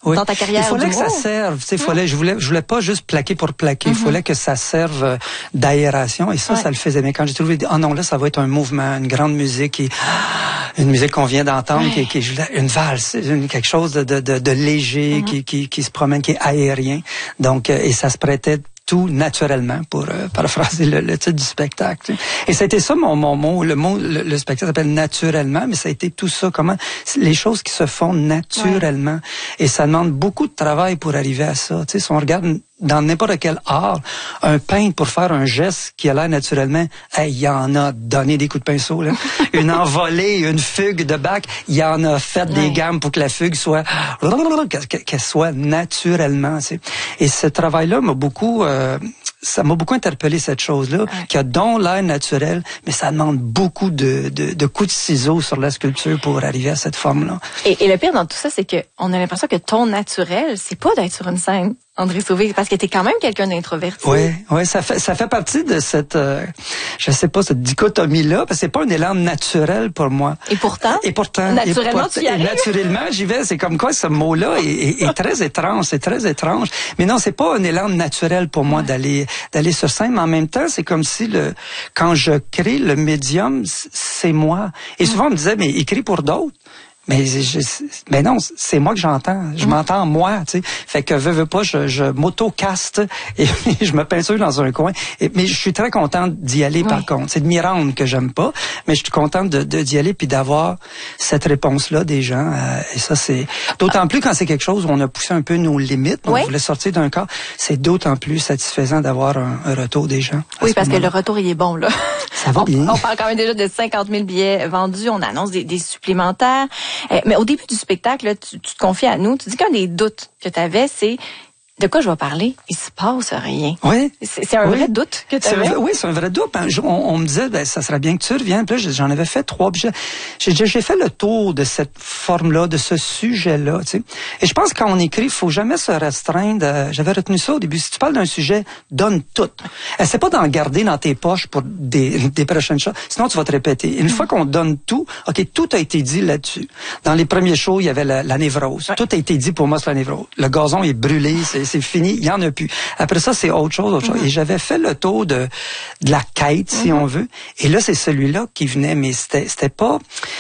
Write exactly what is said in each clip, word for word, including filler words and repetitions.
oui. dans ta carrière. Il fallait que ça d'humour? serve. Tu sais, Mm. fallait, je voulais, je voulais pas juste plaquer pour plaquer. Il Mm-hmm. fallait que ça serve d'aération. Et ça, ouais. ça le faisait. Mais quand j'ai trouvé, oh non, là, ça va être un mouvement, une grande musique, et, une musique qu'on vient d'entendre, ouais. qui, qui est une valse, une, quelque chose de, de, de, de léger, mm-hmm. qui, qui, qui se promène, qui est aérien. Donc, et ça se prêtait tout naturellement, pour euh, paraphraser le, le titre du spectacle. Et ça a été ça mon, mon mot. Le mot, le, le spectacle s'appelle naturellement, mais ça a été tout ça. Comment les choses qui se font naturellement. Ouais. Et ça demande beaucoup de travail pour arriver à ça. Tu sais, si on regarde dans n'importe quel art, un peintre pour faire un geste qui a l'air naturellement, hey, il y en a donné des coups de pinceau, là. Une envolée, une fugue de bac, il y en a fait ouais. des gammes pour que la fugue soit, qu'elle soit naturellement, tu sais. Et ce travail-là m'a beaucoup, euh, ça m'a beaucoup interpellé, cette chose-là, ouais. qui a donc l'air naturel, mais ça demande beaucoup de, de, de coups de ciseaux sur la sculpture pour arriver à cette forme-là. Et, et le pire dans tout ça, c'est que on a l'impression que ton naturel, c'est pas d'être sur une scène, André Sauvé, parce que t'es quand même quelqu'un d'introverti. Oui, oui, ça fait ça fait partie de cette, euh, je sais pas, cette dichotomie-là, parce que c'est pas un élan naturel pour moi. Et pourtant, et pourtant, naturellement, et, pour, tu y arrives. Et naturellement, j'y vais. C'est comme quoi ce mot-là est, est, est très étrange, c'est très étrange. Mais non, c'est pas un élan naturel pour moi ouais. d'aller d'aller sur scène. Mais en même temps, c'est comme si le quand je crée le médium, c'est moi. Et souvent on me disait, mais écris pour d'autres. Mais je, mais non, c'est moi que j'entends. Je mmh. m'entends moi, tu sais. Fait que veux, veux pas, je, je m'auto-caste et je me peinture dans un coin. Et, mais je suis très contente d'y aller, oui. par contre. C'est de m'y rendre que j'aime pas, mais je suis contente de, de d'y aller puis d'avoir cette réponse-là des gens. Euh, et ça, c'est d'autant plus quand c'est quelque chose où on a poussé un peu nos limites. Oui. On voulait sortir d'un corps. C'est d'autant plus satisfaisant d'avoir un, un retour des gens. Oui, parce que le retour, il est bon, là. Ça va on, bien. On parle quand même déjà de cinquante mille billets vendus. On annonce des, des supplémentaires. Euh, mais au début du spectacle, là, tu, tu te confies à nous. Tu dis qu'un des doutes que tu avais, c'est de quoi je vais parler? Il se passe rien. Oui. C'est, c'est un oui. vrai doute que tu avais? Oui, c'est un vrai doute. On, on me disait, ben, ça serait bien que tu reviennes. Puis là, j'en avais fait trois. J'ai, j'ai, j'ai fait le tour de cette forme-là, de ce sujet-là. Tu sais. Et je pense que quand on écrit, il faut jamais se restreindre. À, j'avais retenu ça au début. Si tu parles d'un sujet, donne tout. Essaie pas d'en garder dans tes poches pour des, des prochaines choses. Sinon, tu vas te répéter. Une mmh. fois qu'on donne tout, OK, tout a été dit là-dessus. Dans les premiers shows, il y avait la, la névrose. Ouais. Tout a été dit pour moi sur la névrose. Le gazon est brûlé, c'est c'est fini, il y en a plus. Après ça, c'est autre chose, autre chose. Mm-hmm. Et j'avais fait le tour de, de la quête, si mm-hmm. on veut. Et là, c'est celui-là qui venait, mais c'était, c'était pas...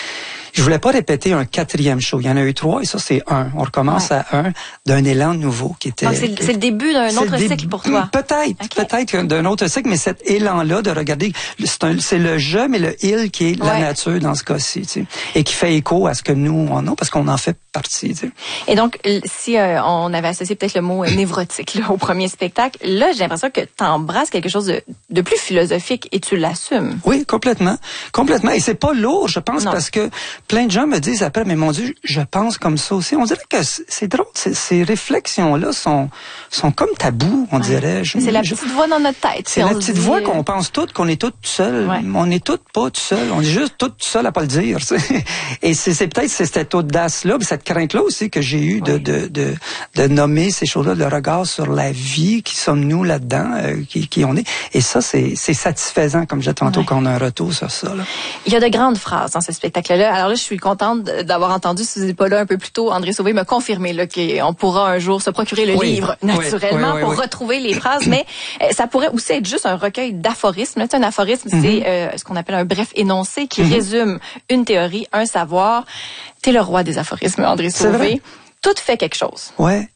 Je voulais pas répéter un quatrième show. Il y en a eu trois et ça, c'est un. On recommence ouais. à un d'un élan nouveau qui était... Donc, c'est, c'est le début d'un autre cycle début, pour toi? Peut-être, okay. peut-être d'un autre cycle, mais cet élan-là de regarder, c'est, un, c'est le je, mais le il qui est ouais. la nature dans ce cas-ci, tu sais, et qui fait écho à ce que nous, on a, parce qu'on en fait partie, tu sais. Et donc, si euh, on avait associé peut-être le mot névrotique là, au premier spectacle, là, j'ai l'impression que tu embrasses quelque chose de, de plus philosophique et tu l'assumes. Oui, complètement. Complètement. Et c'est pas lourd, je pense, non. parce que plein de gens me disent après, mais mon Dieu, je pense comme ça aussi. On dirait que c'est drôle, c'est, ces réflexions-là sont, sont comme tabous, on ouais. dirait. Je, c'est la je, petite voix dans notre tête. C'est la petite dit... voix qu'on pense toutes, qu'on est toutes seules. Ouais. On est toutes pas toutes seules. On est juste toutes seules à pas le dire. Et c'est, c'est peut-être c'est cette audace-là, cette crainte-là aussi que j'ai eu de, oui. de, de, de nommer ces choses-là, le regard sur la vie, qui sommes-nous là-dedans, euh, qui, qui on est. Et ça, c'est, c'est satisfaisant, comme je disais tantôt, ouais. qu'on a un retour sur ça. Là. Il y a de grandes phrases dans ce spectacle-là. Alors là, je suis contente d'avoir entendu, si vous n'êtes pas là un peu plus tôt, André Sauvé me confirmer là, qu'on pourra un jour se procurer le oui, livre naturellement oui, oui, pour oui. retrouver les phrases, mais euh, ça pourrait aussi être juste un recueil d'aphorismes. Là, un aphorisme, mm-hmm. c'est euh, ce qu'on appelle un bref énoncé qui mm-hmm. résume une théorie, un savoir. T'es le roi des aphorismes, André Sauvé. Tout fait quelque chose. Ouais.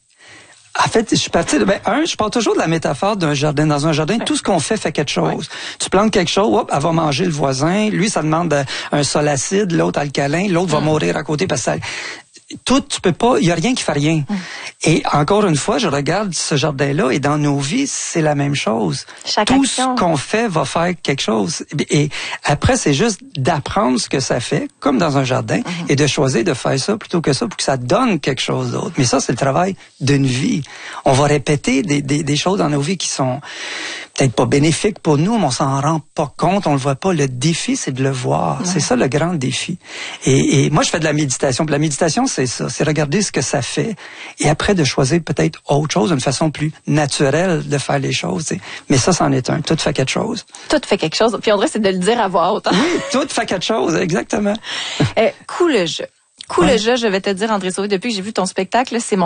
En fait, je suis parti de, ben, un, je parle toujours de la métaphore d'un jardin. Dans un jardin, ouais. tout ce qu'on fait fait quelque chose. Ouais. Tu plantes quelque chose, hop, elle va manger le voisin. Lui, ça demande un sol acide, l'autre alcalin, l'autre mm. va mourir à côté parce que ça... Tout, tu peux pas, il y a rien qui fait rien. Mm. Et encore une fois, je regarde ce jardin-là et dans nos vies, c'est la même chose. Chaque Tout action. ce qu'on fait va faire quelque chose. Et après, c'est juste d'apprendre ce que ça fait, comme dans un jardin, mm-hmm. et de choisir de faire ça plutôt que ça pour que ça donne quelque chose d'autre. Mais ça, c'est le travail d'une vie. On va répéter des, des, des choses dans nos vies qui sont peut-être pas bénéfiques pour nous, mais on s'en rend pas compte, on le voit pas. Le défi, c'est de le voir. Mm-hmm. C'est ça le grand défi. Et, et moi, je fais de la méditation. Puis la méditation, c'est ça, c'est regarder ce que ça fait et après de choisir peut-être autre chose, une façon plus naturelle de faire les choses. T'sais. Mais ça, c'en est un. Tout fait quelque chose. Tout fait quelque chose. Puis on dirait c'est de le dire à voix haute. Hein? Oui, tout fait quelque chose, exactement. euh, cool le jeu. Cool ouais. le jeu, je vais te dire, André Sauvé, depuis que j'ai vu ton spectacle, c'est mon